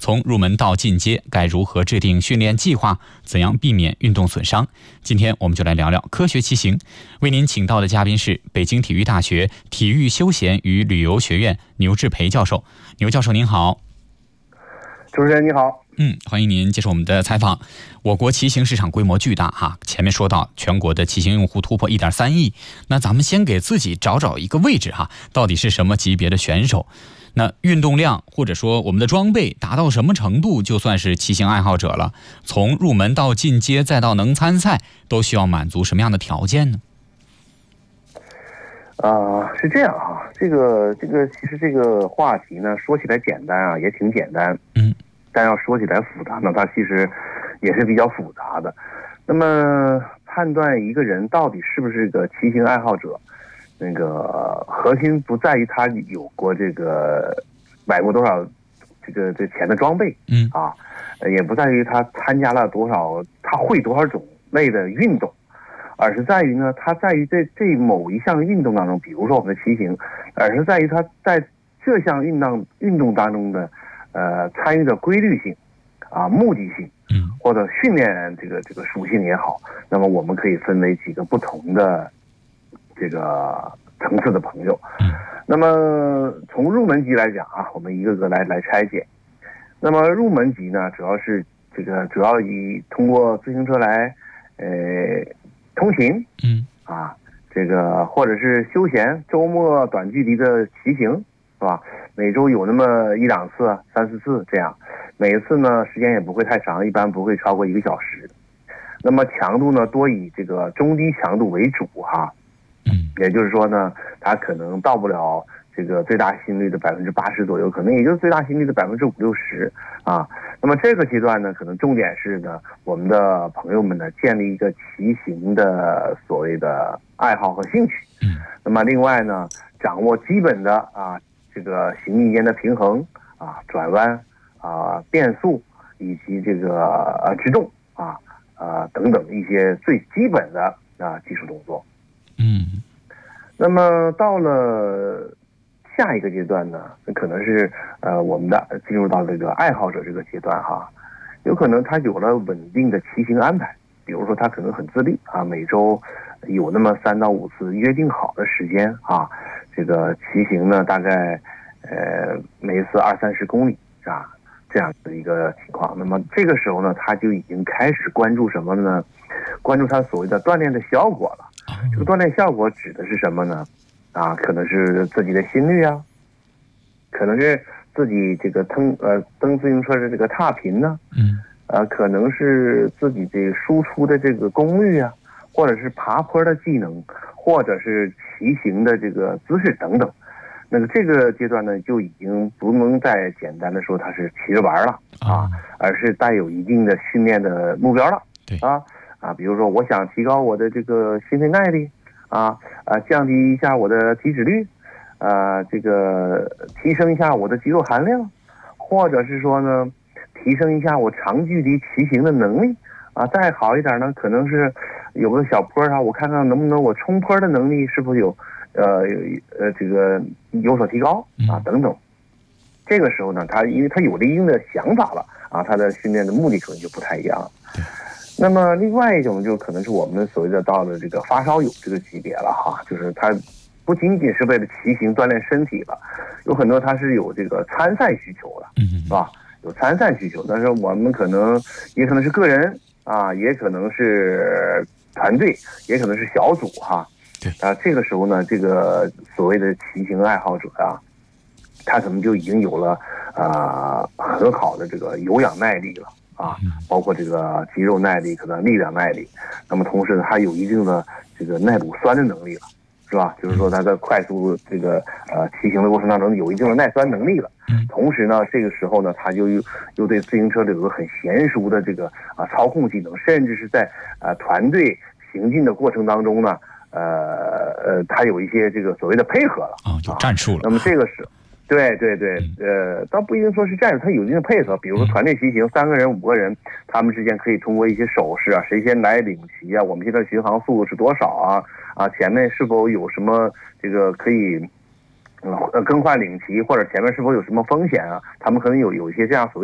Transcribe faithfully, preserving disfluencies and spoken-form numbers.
从入门到进阶，该如何制定训练计划？怎样避免运动损伤？今天我们就来聊聊科学骑行。为您请到的嘉宾是北京体育大学体育休闲与旅游学院牛志培教授。牛教授您好。 主持人你好。 嗯，欢迎您接受我们的采访。我国骑行市场规模巨大哈，前面说到全国的骑行用户突破 一点三亿，那咱们先给自己找找一个位置哈，到底是什么级别的选手？那运动量或者说我们的装备达到什么程度就算是骑行爱好者了？从入门到进阶再到能参赛，都需要满足什么样的条件呢？ 啊、呃，是这样啊，这个这个其实这个话题呢，说起来简单啊，也挺简单， 嗯，但要说起来复杂呢，它其实也是比较复杂的。那么判断一个人到底是不是个骑行爱好者，那个核心不在于他有过这个买过多少这个这钱的装备， 嗯啊，也不在于他参加了多少，他会多少种类的运动。而是在于呢，它在于这这某一项运动当中，比如说我们的骑行，而是在于它在这项运动运动当中的呃参与的规律性啊、目的性， 嗯， 或者训练这个这个属性也好，那么我们可以分为几个不同的这个层次的朋友。那么从入门级来讲啊，我们一个个来来拆解。那么入门级呢，主要是这个主要以通过自行车来呃。通勤， 嗯啊，这个或者是休闲，周末短距离的骑行，是吧？每周有那么一两次、三四次这样，每一次呢时间也不会太长，一般不会超过一个小时。那么强度呢多以这个中低强度为主哈， 嗯， 也就是说呢，它可能到不了这个最大心率的百分之八十左右，可能也就是最大心率的百分之五六十啊。那么这个阶段呢，可能重点是呢，我们的朋友们呢建立一个骑行的所谓的爱好和兴趣。 嗯。 那么另外呢，掌握基本的啊这个行进间的平衡啊、转弯啊、变速以及这个呃制动啊啊等等一些最基本的啊技术动作。 嗯。 那么到了下一个阶段呢，可能是呃我们的进入到这个爱好者这个阶段哈，有可能他有了稳定的骑行安排，比如说他可能很自律啊，每周有那么三到五次约定好的时间啊，这个骑行呢大概呃每次二三十公里啊这样的一个情况。那么这个时候呢，他就已经开始关注什么呢？关注他所谓的锻炼的效果了。这个锻炼效果指的是什么呢？啊，可能是自己的心率啊，可能是自己这个蹬呃蹬自行车的这个踏频呢， 嗯， 呃，可能是自己这个输出的这个功率啊，或者是爬坡的技能，或者是骑行的这个姿势等等。那个这个阶段呢，就已经不能再简单的说它是骑着玩了啊，而是带有一定的训练的目标了。 对啊啊，比如说我想提高我的这个心肺耐力。啊啊，降低一下我的体脂率，啊，这个提升一下我的肌肉含量，或者是说呢，提升一下我长距离骑行的能力啊，再好一点呢，可能是有个小坡啊，我看看能不能我冲坡的能力是否有呃呃这个有所提高啊等等。这个时候呢，他因为他有了一定的想法了啊，他的训练的目的可能就不太一样了。那么另外一种就可能是我们所谓的到了这个发烧友这个级别了哈，就是他不仅仅是为了骑行锻炼身体了，有很多他是有这个参赛需求的，是吧？有参赛需求，但是我们可能也可能是个人啊，也可能是团队，也可能是小组哈。 对啊，这个时候呢，这个所谓的骑行爱好者啊，他可能就已经有了啊很好的这个有氧耐力了。啊，包括这个肌肉耐力，可能力量耐力，那么同时呢，它有一定的这个耐乳酸的能力了，是吧？就是说它在快速这个呃骑行的过程当中有一定的耐酸能力了。同时呢，这个时候呢，它就又又对自行车有个很娴熟的这个啊操控技能，甚至是在呃团队行进的过程当中呢，呃呃，它有一些这个所谓的配合了啊，有战术了。 那么这个是。对对对，呃，倒不一定说是战术，它有一定的配合。比如说团队骑行，三个人、五个人，他们之间可以通过一些手势啊，谁先来领骑啊，我们现在巡航速度是多少啊？啊，前面是否有什么这个可以呃更换领骑，或者前面是否有什么风险啊？他们可能有有一些这样所谓